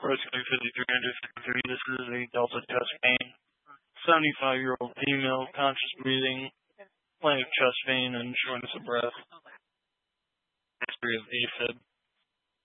Rescue 5353. This is a Delta chest pain. 75-year-old female, conscious breathing, lack of chest pain, and shortness of breath. History of AFib.